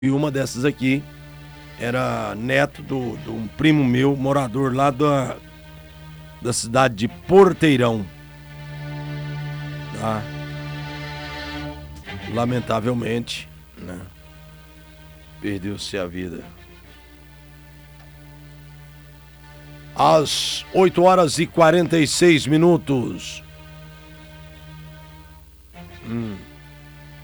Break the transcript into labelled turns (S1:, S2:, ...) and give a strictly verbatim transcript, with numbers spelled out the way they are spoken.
S1: E uma dessas aqui era neto do de um primo meu, morador lá da da cidade de Porteirão. Tá. Lamentavelmente, né, perdeu-se a vida. Às oito horas e quarenta e seis minutos. Hum.